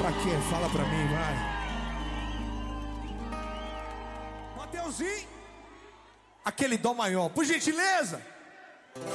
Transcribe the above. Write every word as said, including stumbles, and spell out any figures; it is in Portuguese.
Pra quê? Fala pra mim, vai. Mateuzinho, aquele dó maior, por gentileza.